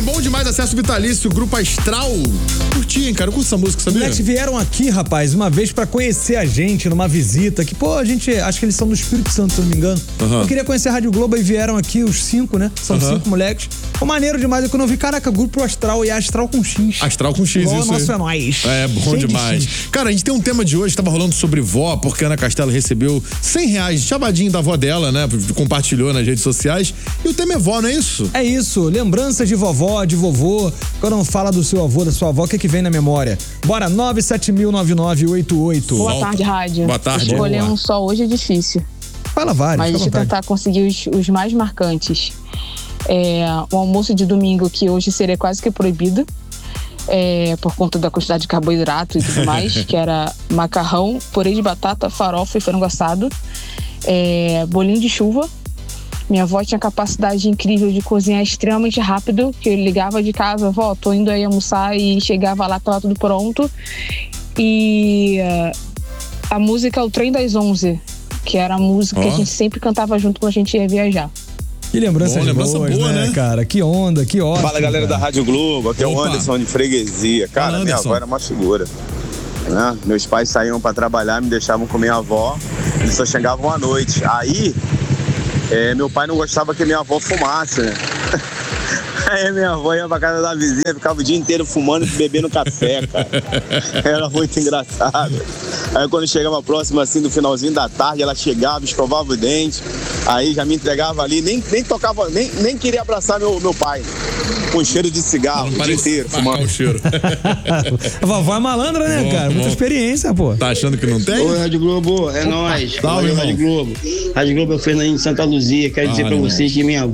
bom demais, acesso vitalício, Grupo Astral. Curti, hein, cara? Eu curto essa música, sabia? Eles vieram aqui, rapaz, uma vez pra conhecer a gente numa visita, que, pô, a gente, acho que eles são do Espírito Santo, se eu não me engano. Eu queria conhecer a Rádio Globo e vieram aqui os 5, né? São 5 moleques. Foi maneiro demais, quando eu vi, caraca, Grupo Astral e Astral com X. Astral com X, igual isso nosso aí. é nóis. É, bom Cheio de demais. X. Cara, a gente tem um tema de hoje, tava rolando sobre vó, porque a Ana Castela recebeu R$100, chavadinho da avó dela, né? Compartilhou nas redes sociais. E o tema é vó, não é isso? É isso, lembranças de vovó, de vovô. Quando fala do seu avô, da sua avó, o que vem na memória? Bora, 9709988. Boa tarde, rádio. Boa tarde. Escolher Boa. um só hoje é difícil. Fala vários, Mas fica à deixa eu vontade. tentar conseguir os mais marcantes. O almoço de domingo, que hoje seria quase que proibido, por conta da quantidade de carboidrato e tudo mais, que era macarrão, purê de batata, farofa e frango assado, bolinho de chuva. Minha avó tinha capacidade incrível de cozinhar extremamente rápido, que eu ligava de casa, vó, tô indo aí almoçar, e chegava lá, tava tudo pronto. E a música O Trem das 11, que era a música que a gente sempre cantava junto quando a gente ia viajar. Que lembranças lembrança boas, boa, né? cara? Que onda, que ótimo. Fala, galera da Rádio Globo, aqui é o Opa. Anderson de Freguesia. Cara, Fala, minha Anderson. avó era uma figura, né? Meus pais saíam pra trabalhar, me deixavam com minha avó e só chegavam à noite. Aí, meu pai não gostava que minha avó fumasse, né? Aí minha avó ia pra casa da vizinha, ficava o dia inteiro fumando e bebendo café, cara. Era muito engraçado. Aí quando chegava próximo, assim, no finalzinho da tarde, ela chegava, escovava o dente, aí já me entregava ali, nem tocava, nem queria abraçar meu pai. Com cheiro de cigarro, o dia inteiro, fumando. O cheiro. A vovó é malandra, né, Bom, cara? Muita bom. experiência, pô. Tá achando que não tem? Oi, Rádio Globo, é nóis. Salve, Valeu, Rádio irmão. Globo. Rádio Globo é o Fernandinho de Santa Luzia. Quero dizer pra irmão. vocês que minha